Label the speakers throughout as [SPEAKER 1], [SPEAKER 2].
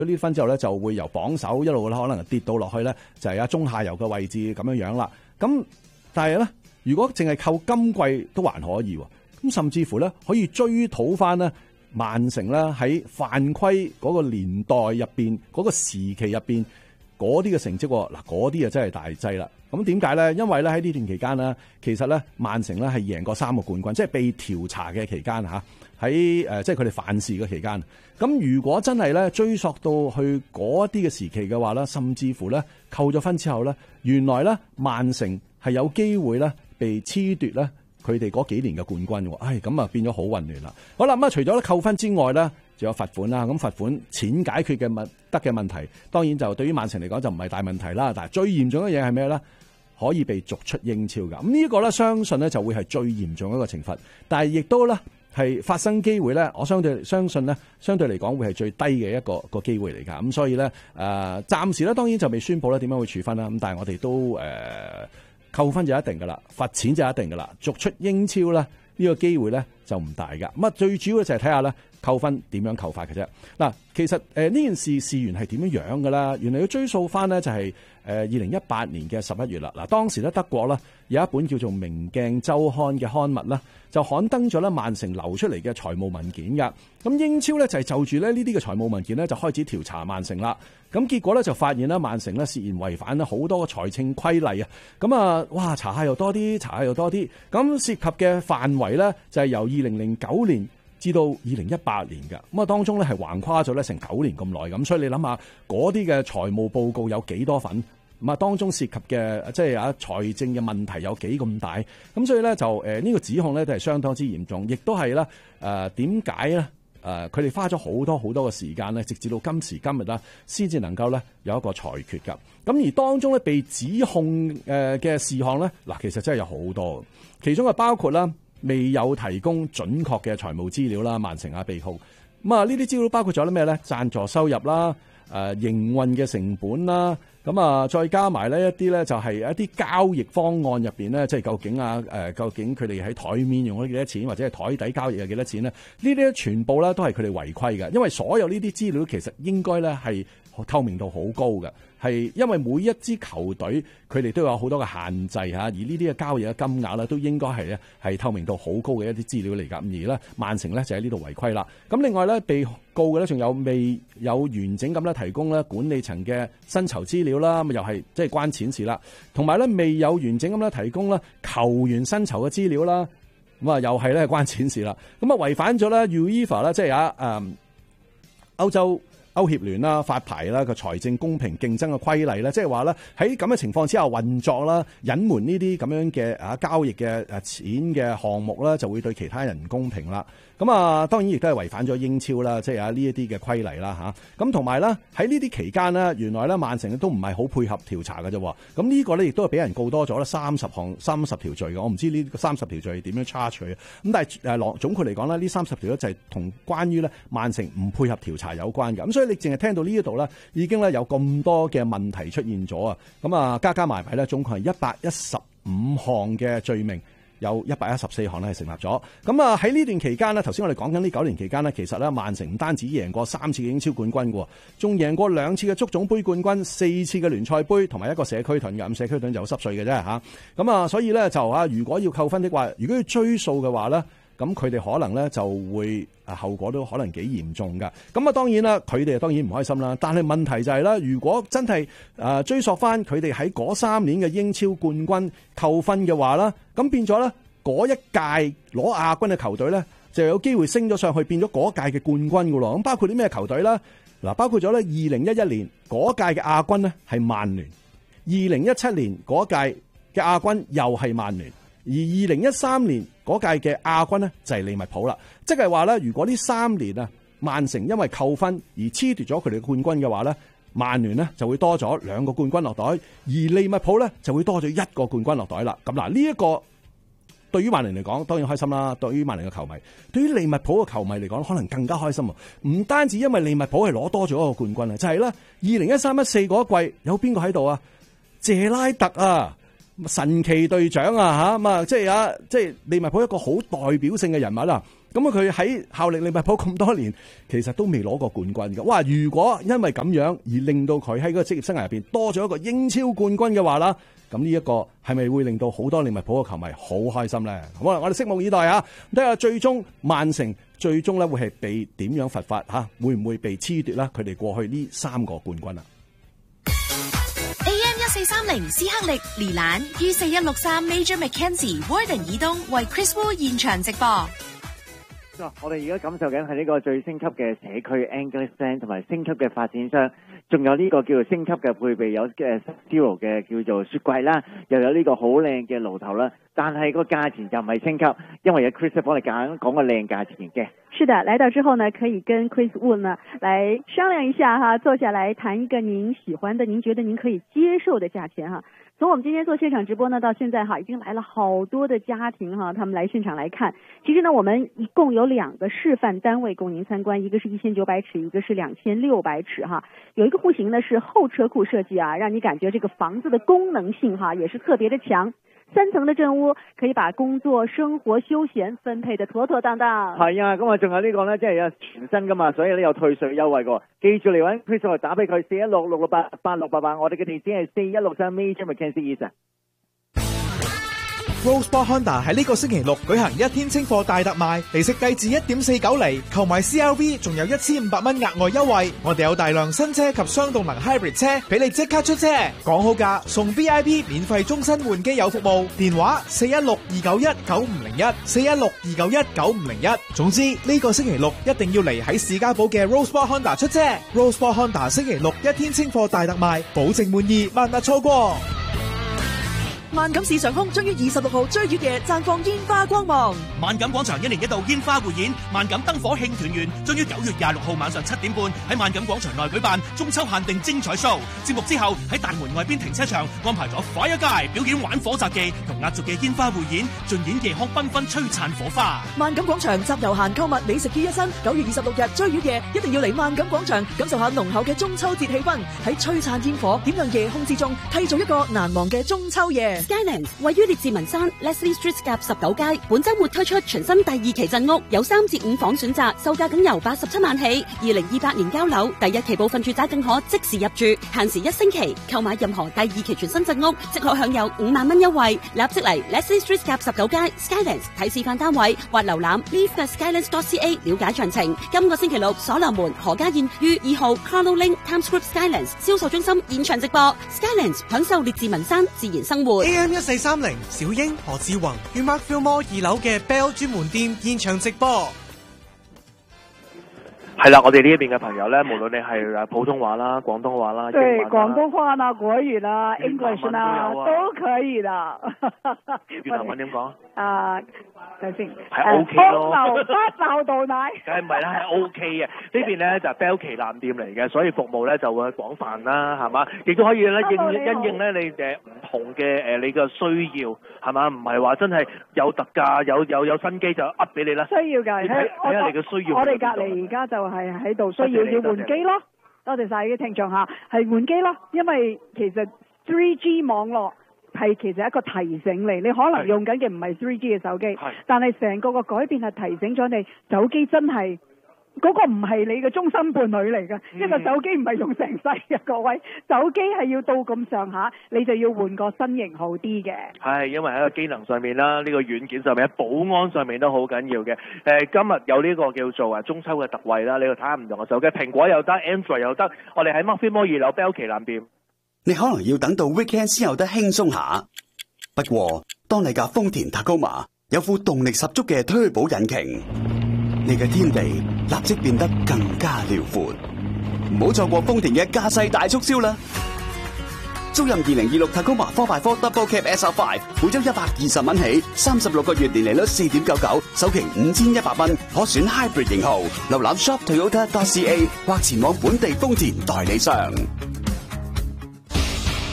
[SPEAKER 1] 呢分之後咧，就會由榜首一路可能跌到落去咧，就係中下游嘅位置咁樣啦。咁但係咧，如果淨係靠今季都還可以，咁甚至乎咧可以追討翻咧曼城咧喺犯規嗰個年代入邊嗰個時期入邊嗰啲嘅成績，嗱嗰啲啊真係大劑啦。咁點解咧？因為咧喺呢段期間咧，其實咧曼城咧係贏過3個冠軍，即係被調查嘅期間嚇，喺即係佢哋犯事嘅期間。咁如果真係咧追溯到去嗰啲嘅時期嘅話咧，甚至乎咧扣咗分之後咧，原來咧曼城係有機會咧被褫奪咧佢哋嗰幾年嘅冠軍喎。咁啊變咗好混亂啦。好啦，咁啊除咗扣分之外咧，仲有罰款啦。咁罰款錢解決嘅得嘅問題，當然就對於曼城嚟講就唔係大問題啦。但係最嚴重嘅嘢係咩咧？可以被逐出英超㗎。咁呢個咧，相信咧就會係最嚴重一個懲罰，但係亦都咧係發生機會咧，我相信咧，相對嚟講會係最低嘅一個機會嚟㗎。咁所以咧，暫時咧當然就未宣佈咧點樣會處分啦。咁但係我哋都扣分就一定㗎啦，罰錢就一定㗎啦，逐出英超咧呢個機會咧就唔大㗎。咁啊，最主要就係睇下咧扣分點樣扣法嘅啫。嗱，其實呢件事源係點樣㗎啦？原來要追溯翻咧就係2018年嘅11月啦。嗱，當時咧德國咧有一本叫做《明鏡週刊》嘅刊物啦，就刊登咗咧曼城流出嚟嘅財務文件㗎。咁英超咧就係就住咧呢啲嘅財務文件咧就開始調查曼城啦。咁結果咧就發現咧曼城咧涉嫌違反咧好多嘅財政規例啊。咁啊，哇，查下又多啲，查下又多啲。咁涉及嘅範圍咧就係由2009年至到2018年㗎。咁啊，當中咧係橫跨咗咧成9年咁耐咁，所以你諗下嗰啲嘅財務報告有幾多份？咁啊，當中涉及嘅即係財政嘅問題有幾咁大？咁所以咧就呢個指控咧都係相當之嚴重，亦都係咧點解咧佢哋花咗好多嘅時間咧，直至到今時今日啦，先至能夠咧有一個裁決㗎。咁而當中咧被指控嘅事項咧，嗱其實真係有好多，其中包括啦未有提供準確嘅財務資料啦，曼城被控。咁啊呢啲資料包括咗啲咩咧？贊助收入啦，營運嘅成本啦。咁啊，再加埋呢一啲咧，就係一啲交易方案入邊咧，即係究竟佢哋喺台面用咗幾多錢，或者係台底交易有幾多錢咧？呢啲全部咧都係佢哋違規嘅，因為所有呢啲資料其實應該咧係透明度好高嘅，係因為每一支球隊佢哋都有好多嘅限制嚇，而呢啲嘅交易嘅金額咧都應該係透明度好高嘅一啲資料嚟㗎。而咧曼城咧就喺呢度違規啦。咁另外咧被告嘅咧仲有未有完整咁咧提供咧管理層嘅薪酬資料啦，咁又係即係關錢事啦。同埋咧未有完整咁咧提供咧球員薪酬嘅資料啦，咁啊又係咧關錢事啦。咁啊違反咗咧 UEFA 啦，即係歐洲歐協聯啦發牌啦個財政公平競爭嘅規例咧，即係話咧喺咁嘅情況之下運作啦，隱瞞呢啲咁樣嘅交易嘅錢嘅項目啦，就會對其他人唔公平啦。咁啊，當然亦都係違反咗英超啦，即係呢一啲嘅規例啦嚇。咁同埋咧喺呢啲期間呢，原來咧曼城都唔係好配合調查嘅啫。咁呢個咧亦都係俾人告多咗啦30條罪嘅。我唔知呢30條罪係點樣 charge 佢。咁但係總括嚟講咧，呢30條咧就係同關於咧曼城唔配合調查有關嘅。咁所以你淨係聽到呢一度咧，已經咧有咁多嘅問題出現咗啊。咁啊加埋咧，總共係115項嘅罪名。有114項咧係成立咗，咁啊喺呢段期間呢，頭先我哋講緊呢9年期間呢，其實咧曼城唔單止贏過3次嘅英超冠軍嘅，仲贏過2次嘅足總杯冠軍、4次嘅聯賽杯同埋一個社區盾嘅，咁社區盾就濕碎嘅啫嚇，咁啊所以咧就如果要扣分的話，如果要追訴嘅話咧，咁佢哋可能咧就會後果都可能幾嚴重噶。咁啊當然啦，佢哋當然唔開心啦。但係問題就係咧，如果真係追溯翻佢哋喺嗰3年嘅英超冠軍扣分嘅話啦，咁變咗咧嗰一屆攞亞軍嘅球隊咧就有機會升咗上去，變咗嗰一屆嘅冠軍噶咯。咁包括啲咩球隊咧？嗱，包括咗咧2011年嗰屆嘅亞軍咧係曼聯，2017年嗰屆嘅亞軍又係曼聯。而2013年嗰屆嘅亞軍呢，就係利物浦啦，即係話咧，如果呢3年曼城因為扣分而褫奪咗佢哋嘅冠軍嘅話咧，曼聯呢就會多咗2個冠軍落袋，而利物浦咧就會多咗1個冠軍落袋啦。咁嗱，呢一個對於曼聯嚟講當然開心啦，對於曼聯嘅球迷，對於利物浦嘅球迷嚟講可能更加開心啊！唔單止因為利物浦係攞多咗一個冠軍啊，就係咧2013-14嗰一季有邊個喺度啊？謝拉特啊！神奇隊長啊嚇，咁啊即係利物浦一個好代表性嘅人物啦。 咁啊，佢喺效力利物浦咁多年，其實都未攞過冠軍嘅。哇！如果因為咁樣而令到佢喺嗰個職業生涯入邊多咗一個英超冠軍嘅話啦，咁呢一個係咪會令到好多利物浦嘅球迷好開心咧？好啦，我哋拭目以待啊！睇下最終曼城最終咧會係被點樣罰法嚇？會唔會被褫奪啦？佢哋過去呢3個冠軍啊
[SPEAKER 2] ！AM1430 斯克力連蘭於4163 Major Mackenzie Warden 以東為 Chris Wu 現場直播。
[SPEAKER 3] 我哋而家感受緊係呢個最升級嘅社區 Angus Stand 同埋升級嘅發展商，仲有呢個叫做升級嘅配備，有嘅 Zero 嘅叫做雪櫃啦，又有呢個好靚嘅爐頭啦。但係個價錢就唔係升級，因為有 Chris 幫你講個靚價錢嘅。
[SPEAKER 4] 是的，來到之後呢，可以跟 Chris Wu 呢來商量一下哈，坐下來談一個您喜歡的、您覺得您可以接受的價錢哈。從我們今天做現場直播呢，到現在哈，已經來了好多的家庭哈，他們來現場來看。其實呢，我們一共有2個示範單位供您參觀，一個是1900尺，一個是2600尺哈。有一個戶型呢是後車庫設計啊，讓你感覺這個房子的功能性哈也是特別的強。3層的正屋可以把工作、生活、休閒分配得妥妥當當。係啊，咁啊仲有呢個呢，即係有全新噶嘛，所以呢有退稅優惠㗎。記住嚟揾 Chris 打俾佢4166688688，我哋嘅地址係4163 Major Mackenzie East。
[SPEAKER 5] Rosebud Honda 喺呢個星期六舉行1天清貨大特賣，利息低至 1.49 厘，購買 CRV 仲有1500蚊額外優惠。我哋有大量新車及雙動能 Hybrid 車俾你即刻出車，講好價送 VIP 免費終身換機油服務，電話416-291-9501 416-291-9501。總之呢個星期六一定要嚟喺士嘉堡嘅 Rosebud Honda 出車。Rosebud Honda 星期六1天清貨大特賣，保證滿意，萬勿錯過。
[SPEAKER 6] 萬錦市上空將於26號追月夜綻放煙花光芒。
[SPEAKER 7] 萬錦廣場1年1度煙花匯演萬錦燈火慶團圓將於9月26號晚上7點半喺萬錦廣場內舉辦中秋限定精彩 show。節目之後喺大門外邊停車場安排咗 Fire Guy 表演玩火雜技同壓軸嘅煙花匯演，盡演夜空繽紛璀璨火花。
[SPEAKER 6] 萬錦廣場集遊閒購物美食於一身，9月26日追月夜一定要嚟萬錦廣場感受下濃厚嘅中秋節氣氛，喺璀璨煙火點亮夜空之中，締造一個難忘嘅中秋夜。
[SPEAKER 8] Skylands 位於列治文山 Leslie Street 夾19街，本周末推出全新第2期鎮屋，有3至5房選擇，售價僅由87萬起。2028年交樓，第1期部分住宅更可即時入住，限時1星期。購買任何第2期全新鎮屋，即可享有5萬蚊優惠。立即嚟 Leslie Street 夾19街 Skylands 睇示範單位或瀏覽 leave.skylands.ca 了解詳情。今個星期六，所羅門何家燕於2號 Carlo Link Times Square Skylands 銷售中心現場直播 Skylands 享受列治文山自然生活。
[SPEAKER 5] AM1430 小英何志宏於 Markfield Mall 2樓嘅 Bell 專門店現場直播。
[SPEAKER 3] 係啦，我哋呢一邊嘅朋友咧，無論你係普通話啦、廣東話啦、
[SPEAKER 4] 對，
[SPEAKER 3] 英文啦、
[SPEAKER 4] 廣東話啦、國語啦、English 啦，都可以的。
[SPEAKER 3] 越南文點講？
[SPEAKER 4] 睇先
[SPEAKER 3] 係 OK 咯，
[SPEAKER 4] 不漏豆奶，
[SPEAKER 3] 梗係唔係啦，係 OK 嘅。呢邊咧就係 Bell 旗艦店嚟嘅，所以服務咧就會廣泛啦，係嘛？亦都可以咧因應咧你唔同嘅你嘅需要，係嘛？唔係話真係有特價有新機就噏俾你啦。需要㗎，睇下你嘅需要。我哋隔離而家就係喺度需要換機咯。多謝晒啲聽眾嚇，係換機咯，因為其實 3G 網絡。係其實一個提醒嚟，你可能用緊嘅唔係 3G 嘅手機，但係成個改變係提醒咗你手機真係嗰個唔係你嘅終身伴侶嚟嘅，因為手機唔係用成世嘅，各位手機係要到咁上下，你就要換個新型好啲嘅。係因為喺個機能上面啦，呢個軟件上面、保安上面都好緊要嘅。今日有呢個叫做中秋嘅特惠啦，你要睇下唔同嘅手機，蘋果又得 ，Android 又得，我哋喺 Markfield Mall 2樓 Bell 旗艦店。
[SPEAKER 9] 你可能要等到 weekend 先有得輕鬆下，不過當你架豐田 Tacoma 有副動力十足嘅推保引擎，你嘅天地立即變得更加遼闊。唔好錯過豐田嘅駕駛大促銷啦！租任2026 Tacoma 4x4 Double Cab SR5，每周120蚊起，36個月年利率4.99，首期5100蚊，可選 Hybrid 型號。瀏覽 shoptoyota.ca 或前往本地豐田代理商。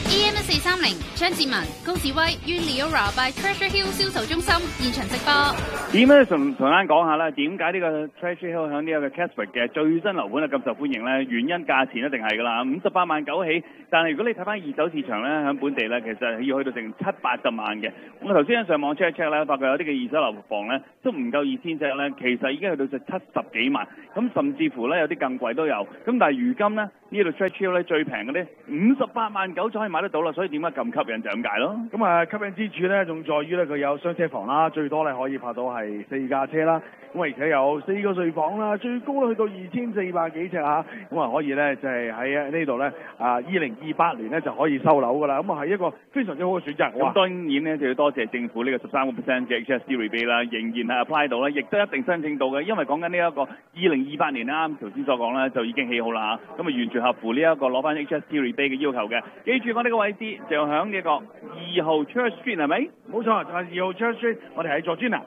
[SPEAKER 10] 1430張志文、高志威於 Leora by Treasure Hill 銷售中心現場直播。
[SPEAKER 11] 點咧？同啱講下啦，點解呢個 Treasure Hill 響呢個 Keswick 嘅最新樓盤咁受歡迎咧？原因價錢一定係㗎啦，58萬9起。但係如果你睇翻二手市場咧，響本地咧，其實要去到成780萬嘅。我頭先上網 check 咧，發覺有啲嘅二手樓房咧都唔夠2000隻咧，其實已經去到就70幾萬，咁甚至乎咧有啲更貴都有。咁但係如今咧呢度 Treasure Hill 咧最平嘅咧58萬9就可以買得到啦，所以點解咁吸引就咁解咯。
[SPEAKER 12] 咁啊吸引之處咧，仲在於咧佢有雙車房啦，最多咧可以泊到係4架車啦。咁而且有4個睡房啦，最高咧去到2400幾尺嚇。咁啊可以咧就係喺呢度咧2028年咧就可以收樓㗎啦。咁啊係一個非常之好嘅選擇。
[SPEAKER 11] 咁當然咧就要多謝政府呢個13% 嘅 HST rebate 啦，仍然係 apply 到咧，亦都一定申請到嘅，因為講緊呢一個2028年啱頭先所講咧就已經起好啦嚇，咁啊完全合乎呢一個攞翻 HST rebate 嘅要求嘅。記住我呢個位置就響呢個2號 Church Street 係咪？
[SPEAKER 12] 冇錯，就係2號 Church Street， 我哋喺佐敦啊。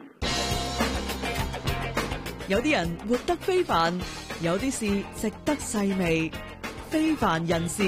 [SPEAKER 6] 有啲人活得非凡，有啲事值得細味，非凡人士。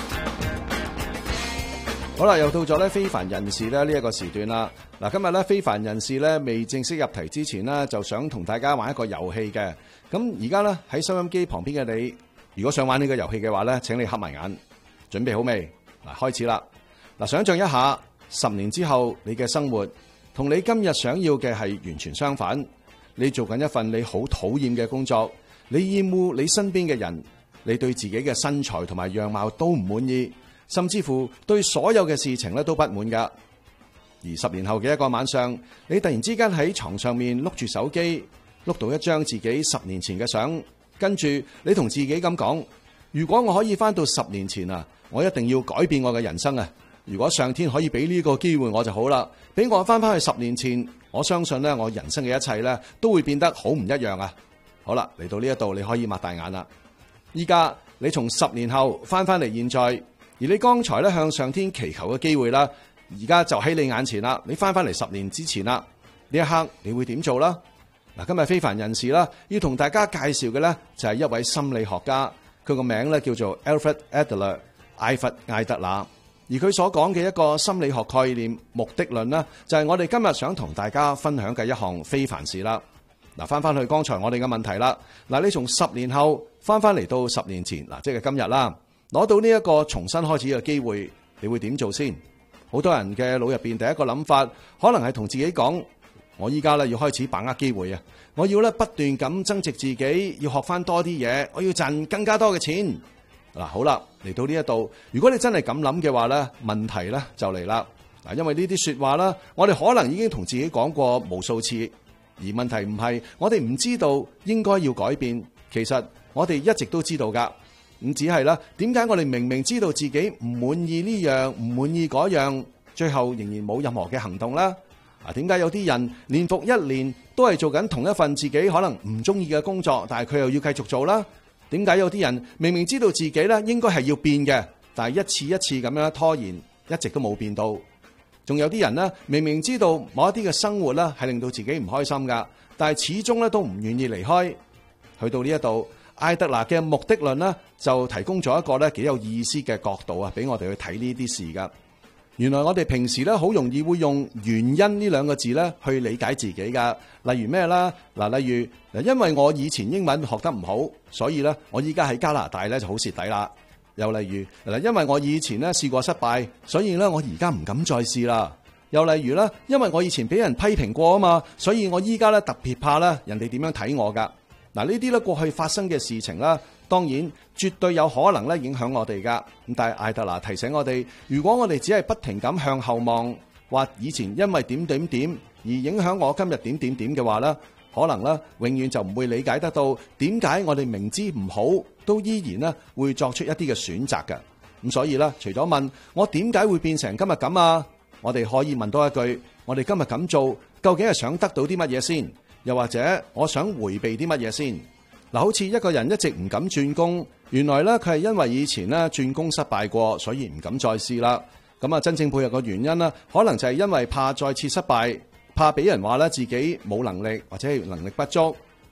[SPEAKER 1] 好啦，又到咗咧非凡人士咧呢一個時段啦。嗱，今日咧非凡人士咧未正式入題之前呢，就想同大家玩一個遊戲嘅。咁而家咧喺收音機旁邊嘅你，如果想玩呢個遊戲嘅話咧，請你合埋眼，準備好未？嗱，開始啦。嗱，想象一下10年之後你嘅生活同你今日想要嘅係完全相反。你做緊一份你好討厭嘅工作，你厭惡你身邊嘅人，你對自己嘅身材同埋樣貌都唔滿意，甚至乎對所有嘅事情咧都不滿噶。而10年後嘅一個晚上，你突然之間喺床上面碌住手機，碌到一張自己10年前嘅相，跟住你同自己咁講：如果我可以翻到10年前啊，我一定要改變我嘅人生啊！如果上天可以俾呢個機會我就好啦，俾我翻去10年前，我相信咧我人生嘅一切咧都會變得好唔一樣啊！好啦，嚟到呢一度你可以擘大眼啦。依家你從10年後翻嚟現在，而你剛才咧向上天祈求嘅機會啦，而家就喺你眼前啦。你翻嚟10年之前啦，呢一刻你會點做啦？嗱，今日非凡人士啦，要同大家介紹嘅咧就係一位心理學家，佢個名咧叫做 Alfred Adler 艾弗艾德納。而佢所講嘅一個心理學概念目的論呢，就係我哋今日想同大家分享嘅一項非凡事啦。嗱，翻去剛才我哋嘅問題啦。嗱，你從10年後翻嚟到10年前，嗱，即係今日啦，攞到呢一個重新開始嘅機會，你會點做先？好多人嘅腦入邊第一個諗法，可能係同自己講：我依家咧要開始把握機會啊！我要咧不斷咁增值自己，要學翻多啲嘢，我要賺更加多嘅錢。嗱，好啦，嚟到呢一度，如果你真係咁諗嘅話咧，問題咧就嚟啦。嗱，因為呢啲說話啦，我哋可能已經同自己講過無數次，而問題唔係我哋唔知道應該要改變，其實我哋一直都知道噶。咁只係啦，點解我哋明明知道自己唔滿意呢樣，唔滿意嗰樣，最後仍然冇任何嘅行動啦？啊，點解有啲人年復一年都係做緊同一份自己可能唔中意嘅工作，但係佢又要繼續做啦？點解有啲人明明知道自己咧應該係要變嘅，但係一次一次咁樣拖延，一直都冇變到？仲有啲人呢，明明知道某一啲嘅生活咧係令到自己唔開心噶，但係始終咧都唔願意離開。去到呢一度，艾德拿嘅目的論呢，就提供咗一個咧幾有意思嘅角度啊，俾我哋去睇呢啲事噶。原來我哋平時咧好容易會用原因呢兩個字咧去理解自己噶。例如咩啦？嗱，例如因為我以前英文學得唔好，所以咧我依家喺加拿大咧就好蝕底啦。又例如因為我以前咧試過失敗，所以咧我而家唔敢再試啦。又例如咧，因為我以前俾人批評過啊嘛，所以我依家咧特別怕咧人哋點樣睇我噶。嗱，呢啲咧過去發生嘅事情啦，當然絕對有可能咧影響我哋噶。咁但係艾德拿提醒我哋，如果我哋只係不停咁向後望，話以前因為點點點而影響我今日點點點嘅話咧，可能咧永遠就唔會理解得到點解我哋明知唔好都依然咧會作出一啲嘅選擇嘅。咁所以咧，除咗問我點解會變成今日咁啊，我哋可以問多一句：我哋今日咁做究竟係想得到啲乜嘢先？又或者我想迴避啲乜嘢先？嗱，好似一個人一直唔敢轉工，原來咧佢係因為以前咧轉工失敗過，所以唔敢再試啦。咁啊，真正背後嘅原因呢，可能就係因為怕再次失敗，怕俾人話咧自己冇能力或者係能力不足。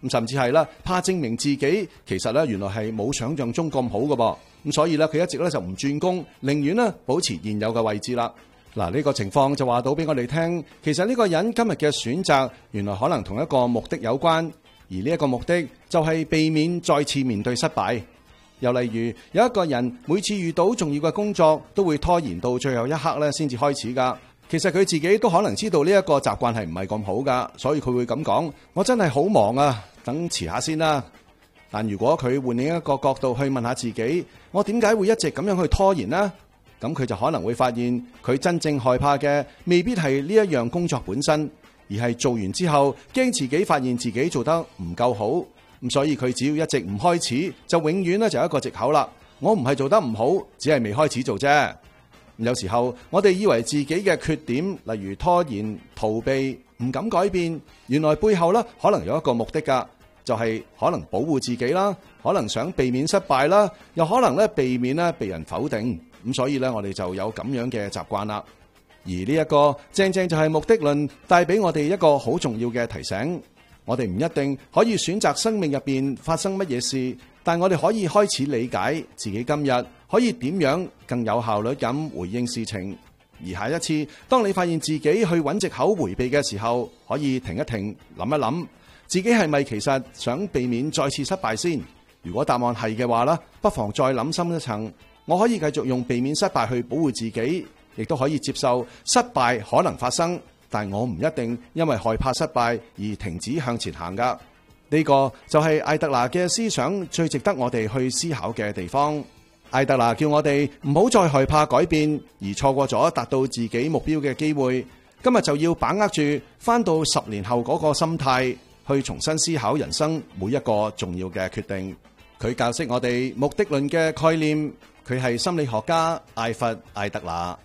[SPEAKER 1] 咁甚至係啦，怕證明自己其實咧原來係冇想象中咁好嘅噃，咁所以咧佢一直咧就唔轉工，寧願咧保持現有嘅位置啦。嗱，呢個情況就話到俾我哋聽，其實呢個人今日嘅選擇原來可能同一個目的有關，而呢一個目的就係避免再次面對失敗。又例如有一個人每次遇到重要嘅工作都會拖延到最後一刻咧先至開始㗎。其實佢自己都可能知道呢一個習慣係唔係咁好㗎，所以佢會咁講：我真係好忙啊，等遲下先啦。但如果佢換另一個角度去問下自己，我點解會一直咁樣去拖延呢？咁佢就可能會發現，佢真正害怕嘅未必係呢一樣工作本身，而係做完之後驚自己發現自己做得唔夠好。咁所以佢只要一直唔開始，就永遠咧就有一個藉口啦。我唔係做得唔好，只係未開始做啫。有時候我哋以為自己嘅缺點，例如拖延、逃避、唔敢改變，原來背後咧可能有一個目的㗎，就係可能保護自己啦，可能想避免失敗啦，又可能咧避免咧被人否定。咁所以咧我哋就有咁樣嘅習慣啦。而呢一個正正就係目的論帶俾我哋一個好重要嘅提醒。我哋唔一定可以選擇生命入邊發生乜嘢事，但我哋可以開始理解自己今日可以點樣更有效率咁回應事情。而下一次當你發現自己去揾藉口回避嘅時候，可以停一停，諗一諗自己係咪其實想避免再次失敗先。如果答案係嘅話咧，不妨再諗深一層，我可以繼續用避免失敗去保護自己，亦都可以接受失敗可能發生，但我唔一定因為害怕失敗而停止向前行噶。呢個就係艾特拿嘅思想最值得我哋去思考嘅地方。艾特拿叫我哋唔好再害怕改變，而錯過咗達到自己目標嘅機會。今日就要把握住返到10年後嗰個心態，去重新思考人生每一個重要嘅決定。佢教識我哋目的論嘅概念，佢係心理學家艾弗艾特拿。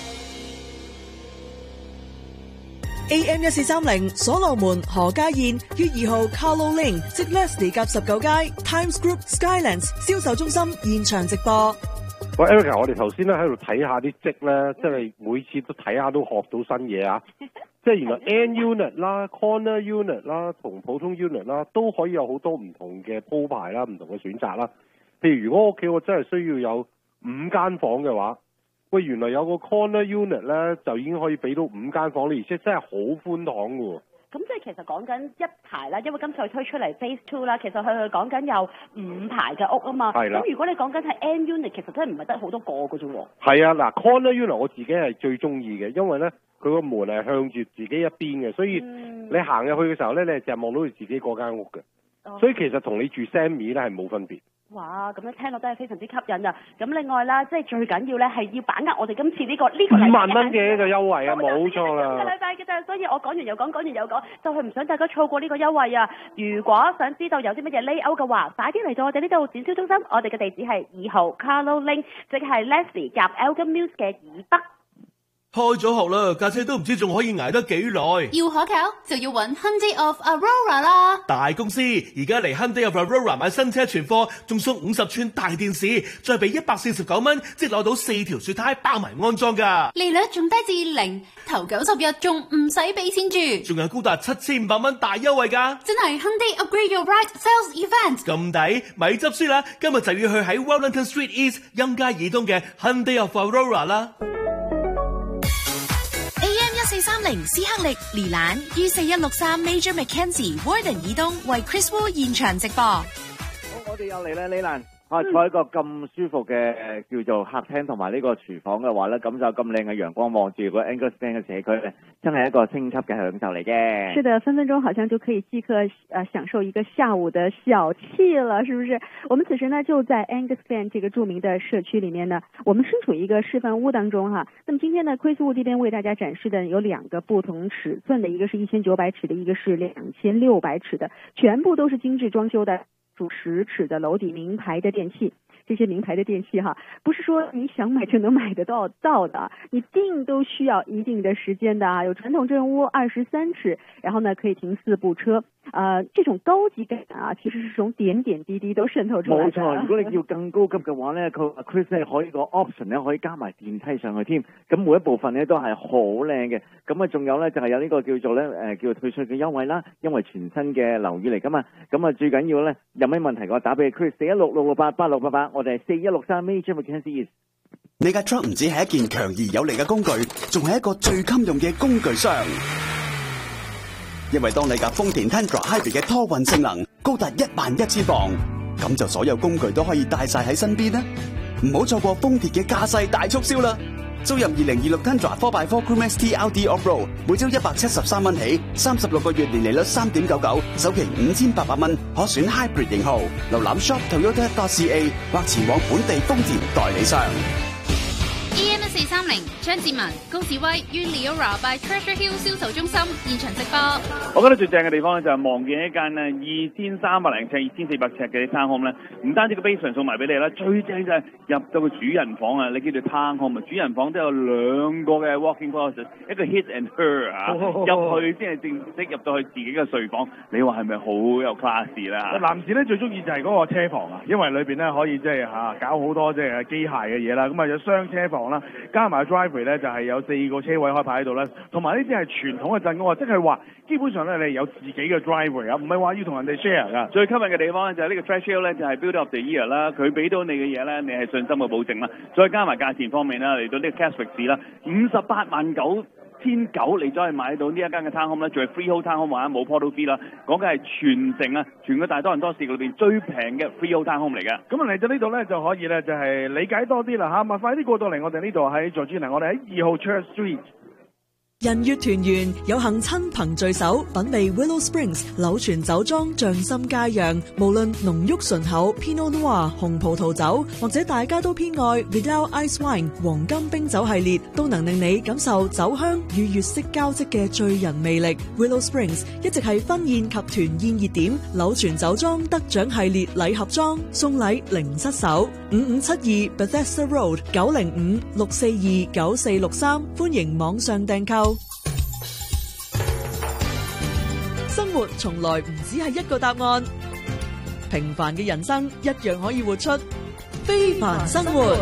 [SPEAKER 6] AM 1430所羅門何家燕於2號 Carlo Lane 即 Leslie 夾19街 Times Group Skylands 銷售中心現場直播。
[SPEAKER 13] 喂 Erica， 我哋頭先咧喺度睇下啲積咧，即係每次都睇下都學到新嘢啊！即係原來 N unit 啦、corner unit 啦同普通 unit 啦都可以有好多唔同嘅鋪排啦、唔同嘅選擇啦。譬如如果屋企我真係需要有5間房嘅話，喂，原來有個 corner unit 咧，就已經可以俾到5間房，而且真係好寬敞嘅喎。
[SPEAKER 14] 咁即係其實講緊一排啦，因為今次佢推出嚟 Phase 2啦，其實佢講緊有5排嘅屋啊嘛。係啦。咁如果你講緊係 N unit，其實真係唔係得好多個嘅啫喎。係啊，嗱 corner unit 我自己係最中意嘅，因為咧佢個門係向住自己一邊嘅，所以你行入去嘅時候咧，你係淨係望到你自己嗰間屋嘅。所以其實同你住 Sammy 咧係冇分別。哇，咁樣聽落都係非常之吸引啊！咁另外啦，即係最緊要咧係要把握我哋今次呢個5萬蚊嘅一個優惠啊，冇錯啦！今個禮拜嘅啫，所以我講完又講，講完又講，就係唔想大家錯過呢個優惠啊！如果想知道有啲乜嘢 layout 嘅話，快啲嚟到我哋呢度展銷中心，我哋嘅地址係2號 Carlo Lane， 即係 Leslie 夾 Elgin Mills 嘅以北。
[SPEAKER 7] 開咗學啦，架車都唔知仲可以捱得幾耐。
[SPEAKER 10] 要可靠就要揾 Hyundai of Aurora 啦。
[SPEAKER 7] 大公司而家嚟 Hyundai of Aurora 買新車存貨，仲送50寸大電視，再俾149蚊，即攞到4條雪胎包埋安裝噶。
[SPEAKER 10] 利率仲低至0，頭90日仲唔使俾錢住，
[SPEAKER 7] 仲有高達7500蚊大優惠噶。
[SPEAKER 10] 真係 Hyundai Upgrade Your Ride Sales Event。
[SPEAKER 7] 咁抵，咪執輸啦！今日就要去喺 Wellington Street East 欽街以東嘅 Hyundai of Aurora 啦。
[SPEAKER 2] AM1430斯克力連蘭於4163 Major Mackenzie Warden 以東為 Chris Wu 現場直播。
[SPEAKER 15] 好，我哋又嚟啦，李蘭。坐喺一個咁舒服嘅叫做客廳同埋呢個廚房嘅話咧，咁就咁靚嘅陽光望住個 Angus Bend 嘅社區咧，真係一個升級嘅享受嚟嘅。
[SPEAKER 4] 是的，分分鐘好像就可以即刻享受一個下午的小憩了，是不是？我們此時呢就在 Angus Bend 這個著名的社區裡面呢，我們身處一個示範屋當中哈。那麼今天呢 Chris Wu 這邊為大家展示的有2個不同尺寸的，一個是1900尺的，一個是2600尺的，全部都是精緻裝修的。10尺的樓底名牌的電器，這些名牌的電器哈，不是說你想買就能買得到的，你訂都需要一定的時間的啊。有傳統陣屋23尺，然後呢可以停4部車。 這種高級感啊，其實是從點點滴滴都滲透出來的。
[SPEAKER 15] 冇錯，如果你要更高級嘅話咧，Chris 咧可以個 option 咧可以加埋電梯上去添，咁每一部分咧都係好靚嘅。咁啊，仲有咧就係有呢個叫做咧叫做退稅嘅優惠啦，因為全新嘅樓宇嚟噶嘛。咁啊，最緊要咧有咩問題嘅話打俾 Chris 416-668-8688，我哋係4163 Major McKenzie。
[SPEAKER 9] 你架 truck 唔止係一件強而有力嘅工具，仲係一個最襟用嘅工具箱。因為當你架豐田 Tundra Hybrid 嘅拖運性能高達11000磅，咁就所有工具都可以帶晒喺身邊啦。唔好錯過豐田嘅駕駛大促銷啦！租入2026 Tundra 4x4 Crew Max TRD Off-Road， 每周173蚊起，36個月年利率3.99，首期5800蚊，可選 Hybrid 型號。瀏覽 shop.toyota.ca 或前往本地豐田代理商。
[SPEAKER 10] AM 1430張志文、高志威於 Leora by Treasure Hill 銷售中心現場直播。
[SPEAKER 11] 我覺得最正嘅地方咧就係望見一間咧2300尺、2400尺嘅 townhome 咧，唔單止個 basement 送埋俾你啦，最正就係入到個主人房啊！你叫做 townhome 啊，主人房都有兩個嘅 walk-in closet， 一個 his and her 啊，入去先係正式入到去自己嘅睡房。你話係咪好有 class 咧？
[SPEAKER 12] 男士咧最中意就係嗰個車房啊，因為裏邊咧可以即係搞好多即係機械嘅嘢啦，咁啊有雙車房啦，加埋 driveway 咧就係有4個車位可以擺喺度啦，同埋呢啲係傳統嘅陣屋，即係話基本上咧你有自己嘅 driveway 啊，唔係話要同人哋 share 噶。
[SPEAKER 11] 最吸引嘅地方咧就係呢個 Treasure Hill 咧就係 Build Up the Year 啦，佢俾到你嘅嘢咧，你係信心嘅保證啦。再加埋價錢方面啦，嚟到呢個 Keswick 市啦，589900你再係買到呢一間嘅 townhome 咧，仲係 freehold townhome 或者冇 portal fee 啦，講嘅係全城啊，全個大多倫多市裏邊最平嘅 freehold townhome 嚟嘅。
[SPEAKER 12] 咁嚟到呢度咧就可以咧就係理解多啲啦嚇，咪快啲過到嚟我哋呢度喺Georgina，我哋喺2號 Church Street。
[SPEAKER 6] 人月團圓，有幸親朋聚首，品味 Willow Springs 柳泉酒莊匠心佳釀。無論濃郁醇厚 Pinot Noir 紅葡萄酒，或者大家都偏愛 Vidal Ice Wine 黃金冰酒系列，都能令你感受酒香與月色交織嘅醉人魅力。Willow Springs 一直係婚宴及團宴熱點，柳泉酒莊得獎系列禮盒裝，送禮零失手。5572 Bethesda Road 905-642-9463，歡迎網上訂購。生活從來唔只係一個答案，平凡嘅人生一樣可以活出非凡生活。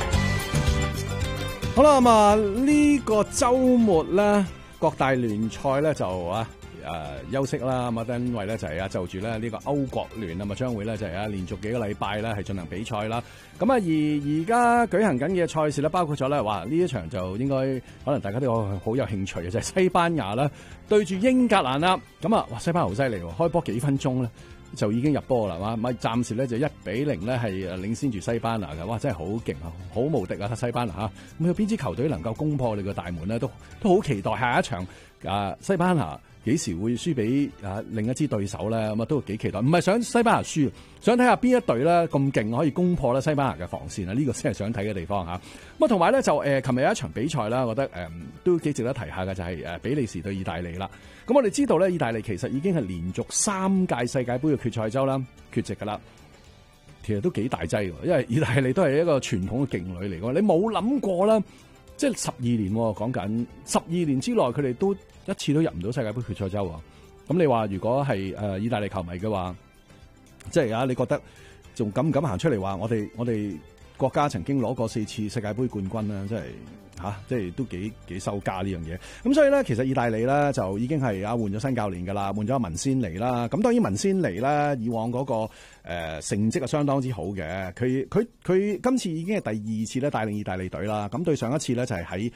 [SPEAKER 1] 好啦，咁啊呢個周末咧，各大聯賽咧就休息啦，咁啊，因為咧就係就住咧呢個歐國聯啊嘛，將會咧就係連續幾個禮拜咧係進行比賽啦。咁啊，而家舉行緊嘅賽事咧，包括咗咧話呢一場就應該可能大家都好有興趣嘅，就係西班牙啦對住英格蘭啦。咁啊，哇，西班牙好犀利喎，開波幾分鐘咧就已經入波啦，嘛，咪暫時咧就1-0咧係領先住西班牙嘅，哇，真係好勁啊，好無敵啊，西班牙嚇。咁有邊支球隊能夠攻破你個大門咧，都好期待下一場西班牙幾時會輸俾另一支對手咧？咁啊都幾期待，唔係想西班牙輸，想睇下邊一隊咧咁勁可以攻破咧西班牙嘅防線啊！呢個先係想睇嘅地方嚇。咁啊同埋咧就琴日有一場比賽啦，我覺得都幾值得提下嘅，就係比利時對意大利啦。咁我哋知道咧，意大利其實已經係連續3屆世界盃嘅決賽周啦缺席㗎啦。其實都幾大劑喎，因為意大利都係一個傳統嘅勁旅嚟㗎。你冇諗過啦，即係12年講緊12年之內，佢哋都一次都入唔到世界盃決賽周啊！咁你話如果係意大利球迷嘅話，即係你覺得仲敢唔敢行出嚟話我哋國家曾經攞過4次世界盃冠軍啦？即係都幾收家呢樣嘢。咁所以咧，其實意大利咧就已經係換咗新教練㗎啦，換咗文仙尼啦。咁當然文仙尼咧以往嗰個成績係相當之好嘅。佢今次已經係第2次咧帶領意大利隊啦。咁對上一次咧就係喺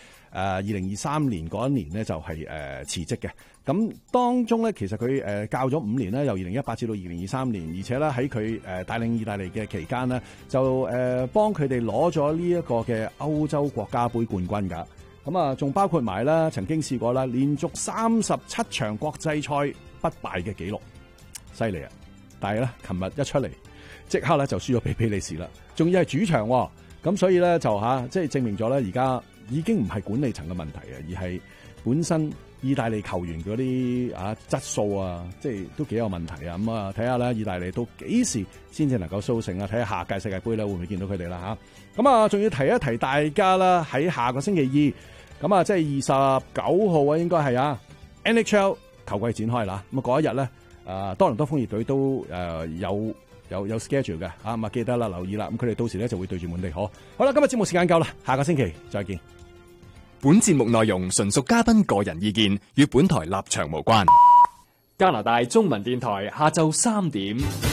[SPEAKER 1] 2023年嗰一年咧就係辭職嘅。咁當中咧其實佢教咗5年咧，由2018至到2023年，而且咧喺佢帶領意大利嘅期間咧，就幫佢哋攞咗呢一個嘅歐洲國家盃冠軍㗎。咁啊，仲包括埋啦，曾經試過啦，連續37場國際賽不敗嘅紀錄，犀利啊！但係咧，琴日一出嚟，即刻咧就輸咗俾比利時啦，仲要係主場喎。咁所以咧就即係證明咗咧，而家已經唔係管理層嘅問題啊，而係本身意大利球員嗰啲質素啊，即係都幾有問題啊！咁啊，睇下咧，意大利到幾時先至能夠蘇醒啊？睇下下屆世界盃咧會唔會見到佢哋啦嚇！咁啊，仲要提一提大家啦，喺下個星期二，咁啊，即係29號啊，應該係NHL 球季展開啦。咁啊，嗰一日咧， 多倫多楓葉隊都有 schedule 嘅啊，咁啊記得啦，留意啦。咁佢哋到時咧就會對住滿地可。好啦，今日節目時間夠啦，下個星期再見。
[SPEAKER 16] 本節目內容純屬嘉賓個人意見，與本台立場無關。
[SPEAKER 17] 加拿大中文電台下晝3點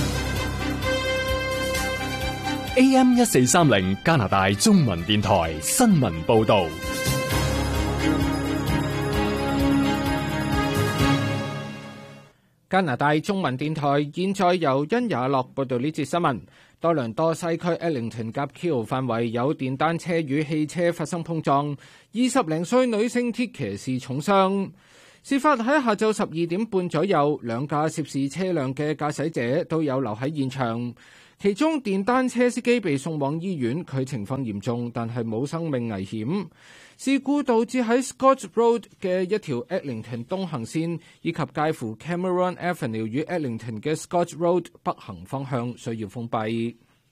[SPEAKER 17] AM 1430加拿大中文電台新聞報道。
[SPEAKER 18] 加拿大中文電台現在由殷也樂報道呢節新聞。多倫多西區 Eglinton 夾 Q 範圍有電單車與汽車發生碰撞，20零歲女性鐵騎士重傷。事發喺下晝12點半左右，兩架涉事車輛嘅駕駛者都有留喺現場，其中電單車司機被送往醫院，佢情況嚴重，但係冇生命危險。事故導致喺 Scott Road 嘅一條 Eglinton 東行線以及介乎 Cameron Avenue 與 Eglinton 嘅 Scott Road 北行方向需要封閉。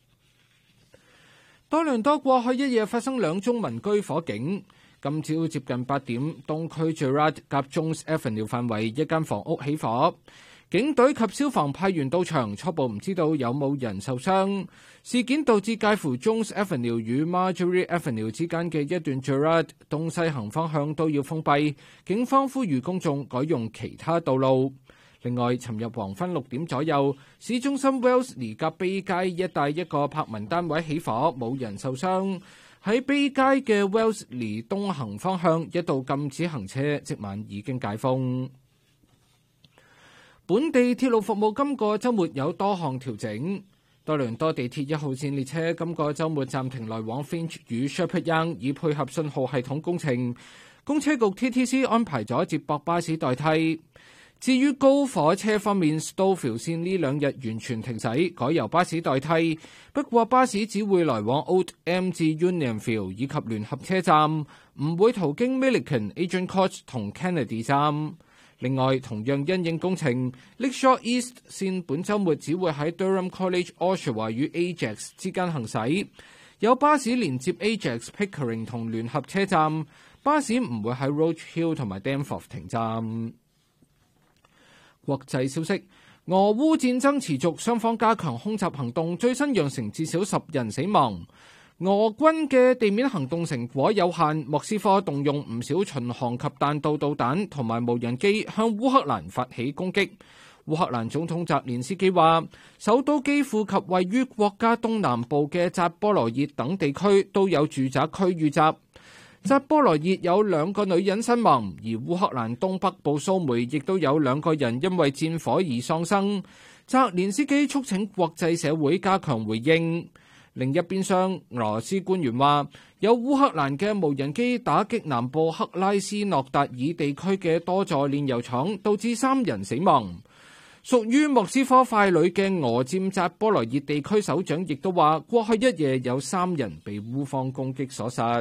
[SPEAKER 18] 多倫多過去一夜發生2宗民居火警。今朝接近8點，東區 Gerrard 夾 Jones Avenue 範圍一間房屋起火，警隊及消防派員到場，初步唔知道有冇人受傷。事件導致介乎 Jones Avenue 與 Marjorie Avenue 之間嘅一段 Gerrard 東西行方向都要封閉，警方呼籲公眾改用其他道路。另外，尋日黃昏6點左右，市中心 Wellesley 夾 Bay 街一帶一個柏文單位起火，冇人受傷。喺 Bay 街嘅 Wellesley 東行方向一度禁止行車，即晚已經解封。本地鐵路服務今個週末有多項調整。多倫多地鐵1號線列車今個週末暫停來往 Finch 與 Shepherd Yonge，以配合信號系統工程。公車局 TTC 安排咗接駁巴士代替。至於高火車方面 ，Stouffville 線呢2日完全停駛，改由巴士代替。不過巴士只會來往 Old M 至 Unionville 以及聯合車站，唔會途經 Milliken、Agincourt 同 Kennedy 站。另外，同樣因應工程 ，Lakeshore East 線本週末只會喺 Durham College、Oshawa 與 Ajax 之間行駛。有巴士連接 Ajax、Pickering 同聯合車站，巴士唔會喺 Roach Hill 同埋 Danforth 停站。國際消息，俄烏戰爭持續，雙方加強空襲行動，最新釀成至少10人死亡。俄軍嘅地面行動成果有限，莫斯科動用唔少巡航及彈道導彈同埋無人機向烏克蘭發起攻擊。烏克蘭總統澤連斯基話，首都基輔及位於國家東南部嘅扎波羅熱等地區都有住宅區遇襲。扎波羅熱有2個女人身亡，而烏克蘭東北部蘇梅亦都有2個人因為戰火而喪生。澤連斯基促請國際社會加強回應。另一邊廂，俄羅斯官員話，有烏克蘭嘅無人機打擊南部克拉斯諾達爾地區嘅多座煉油廠，導致3人死亡。屬於莫斯科傀儡嘅俄佔扎波羅熱地區首長亦都話，過去一夜有3人被烏方攻擊所殺。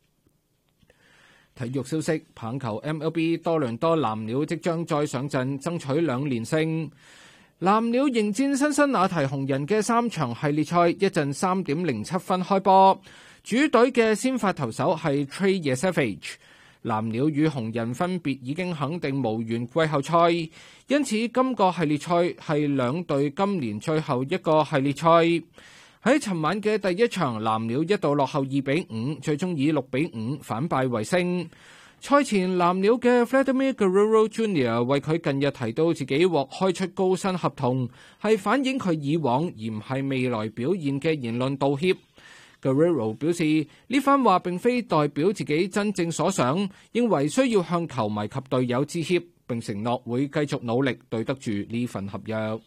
[SPEAKER 18] 體育消息，棒球 MLB 多倫多藍鳥即將再上陣，爭取2連勝。藍鳥迎戰辛辛那提紅人嘅3場系列賽，一陣3點07分開波。主隊嘅先發投手係 Trey Yesavage。藍鳥與紅人分別已經肯定無緣季後賽，因此今個系列賽係2隊今年最後一個系列賽。喺尋晚嘅第一場，藍鳥一度落後2-5，最終以6-5反敗為勝。賽前藍鳥嘅 Vladimir Guerrero Jr. 為佢近日提到自己獲開出高薪合同，係反映佢以往而唔係未來表現嘅言論道歉。Guerrero 表示呢番話並非代表自己真正所想，認為需要向球迷及隊友致歉，並承諾會繼續努力對得住呢份合約。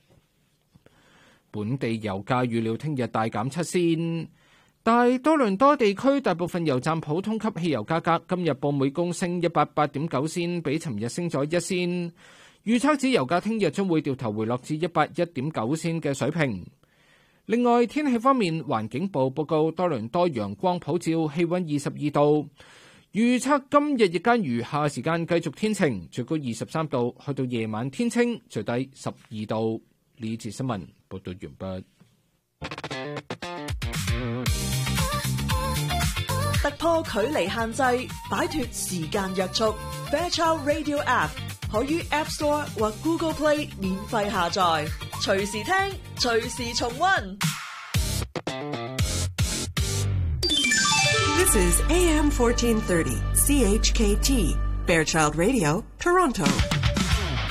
[SPEAKER 18] 本地油價預料聽日大減7仙，但多倫多地區大部分油站普通級汽油價格今日報每公升188.9仙，比尋日升咗1仙。預測指油價聽日將會掉頭回落至181.9仙嘅水平。另外，天氣方面，環境部報告多倫多陽光普照，氣溫22度。預測今日日間餘下時間繼續天晴，最高23度，去到夜晚天清，最低12度。呢次新聞報道完畢。
[SPEAKER 6] 突破距離限制，擺脫時間約束。Fairchild Radio App 可於 App Store 或 Google Play 免費下載，隨時聽，隨時重溫。
[SPEAKER 19] This is AM 1430, CHKT, Fairchild Radio, Toronto.